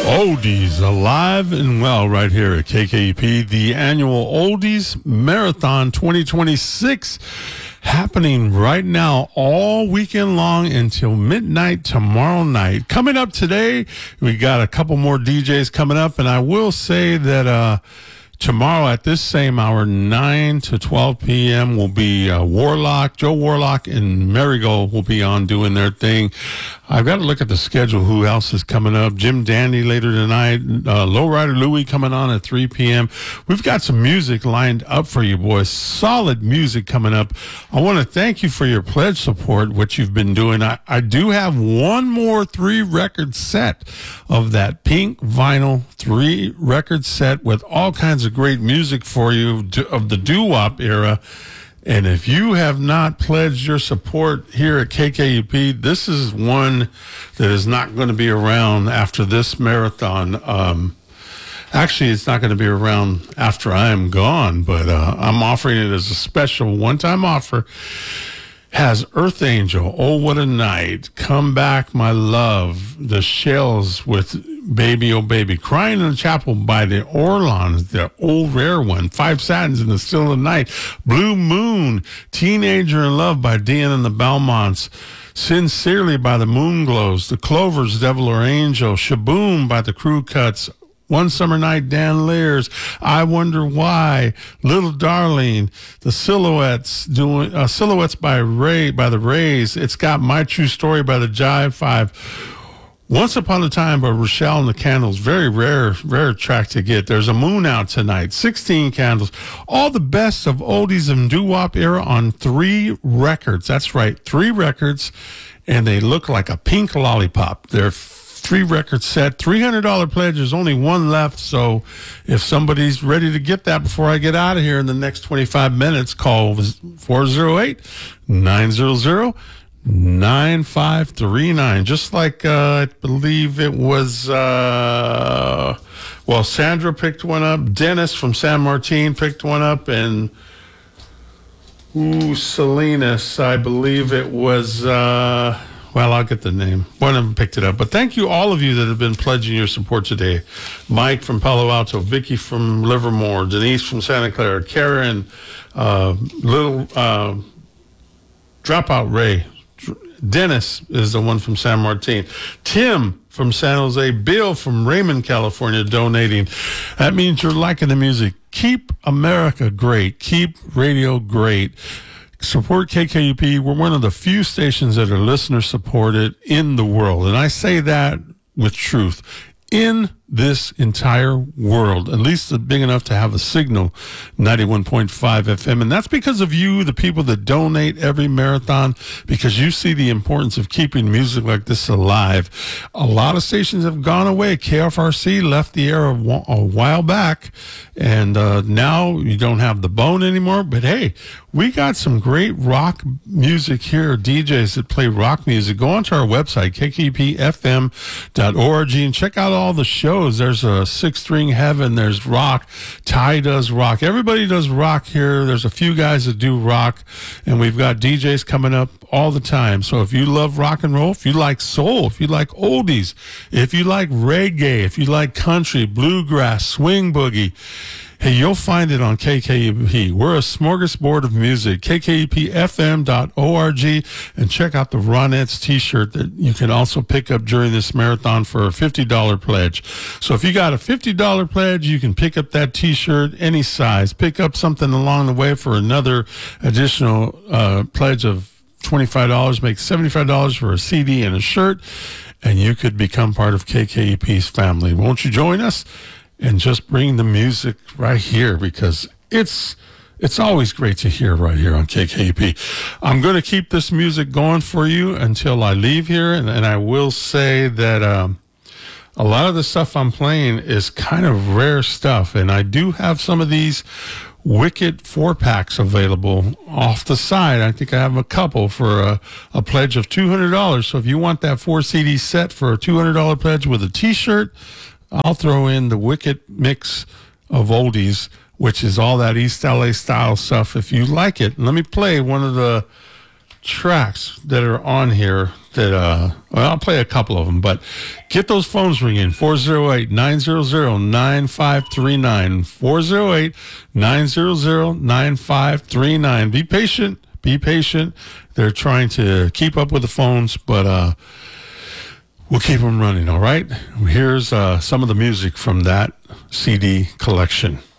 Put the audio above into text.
Oldies alive and well right here at KKUP, the annual Oldies Marathon 2026 happening right now all weekend long until midnight tomorrow night. Coming up today, we got a couple more DJs coming up, and I will say that tomorrow at this same hour, 9 to 12 p.m., will be Warlock, Joe Warlock, and Marigold will be on doing their thing. I've got to look at the schedule, who else is coming up. Jim Dandy later tonight, Lowrider Louie coming on at 3 p.m. We've got some music lined up for you, boys. Solid music coming up. I want to thank you for your pledge support, what you've been doing. I do have one more 3-record set of that pink vinyl 3-record set with all kinds of great music for you of the doo-wop era. And if you have not pledged your support here at KKUP, this is one that is not going to be around after this marathon. Actually, it's not going to be around after I am gone, but I'm offering it as a special one-time offer. Has Earth Angel, Oh What a Night, Come Back My Love, The Shells with Baby Oh Baby, Crying in the Chapel by the Orlons, the old rare one, Five Satins in the Still of the Night, Blue Moon, Teenager in Love by Dean and the Belmonts, Sincerely by the Moonglows, The Clovers, Devil or Angel, Shaboom by the Crew Cuts, One Summer Night, Dan Lears, I Wonder Why, Little Darling, the Silhouettes doing Silhouettes by the Rays. It's got My True Story by the Jive Five. Once Upon a Time by Rochelle and the Candles. Very rare track to get. There's a Moon out tonight. 16 Candles. All the best of oldies and doo-wop era on 3 records. That's right, 3 records, and they look like a pink lollipop. They're 3-record set, $300 pledge. There's only one left, so if somebody's ready to get that before I get out of here in the next 25 minutes, call 408-900-9539. Just like I believe it was, Sandra picked one up, Dennis from San Martin picked one up, and Salinas, I believe it was... I'll get the name. One of them picked it up. But thank you, all of you that have been pledging your support today. Mike from Palo Alto, Vicky from Livermore, Denise from Santa Clara, Karen, Dropout Ray. Dennis is the one from San Martin. Tim from San Jose. Bill from Raymond, California, donating. That means you're liking the music. Keep America great. Keep radio great. Support KKUP. We're one of the few stations that are listener supported in the world. And I say that with truth. In this entire world, at least big enough to have a signal, 91.5 FM. And that's because of you, the people that donate every marathon, because you see the importance of keeping music like this alive. A lot of stations have gone away. KFRC left the air a while back, and now you don't have the bone anymore. But hey, we got some great rock music here, DJs that play rock music. Go onto our website, kkupfm.org, and check out all the shows. There's a Six String Heaven. There's rock. Ty does rock. Everybody does rock here. There's a few guys that do rock, and we've got DJs coming up all the time. So if you love rock and roll, if you like soul, if you like oldies, if you like reggae, if you like country, bluegrass, swing boogie, hey, you'll find it on KKUP. We're a smorgasbord of music. KKUPFM.org, and check out the Ronettes t-shirt that you can also pick up during this marathon for a $50 pledge. So if you got a $50 pledge, you can pick up that t-shirt any size. Pick up something along the way for another additional pledge of $25. Make $75 for a CD and a shirt, and you could become part of KKUP's family. Won't you join us? And just bring the music right here, because it's always great to hear right here on KKUP. I'm going to keep this music going for you until I leave here, and I will say that a lot of the stuff I'm playing is kind of rare stuff, and I do have some of these Wicked 4-packs available off the side. I think I have a couple for a pledge of $200. So if you want that 4-CD set for a $200 pledge with a t-shirt, I'll throw in the Wicked mix of oldies, which is all that East LA style stuff if you like it. Let me play one of the tracks that are on here that, well, I'll play a couple of them, but get those phones ringing. 408-900-9539. 408-900-9539. Be patient. Be patient. They're trying to keep up with the phones, but we'll keep them running, all right? Here's some of the music from that CD collection.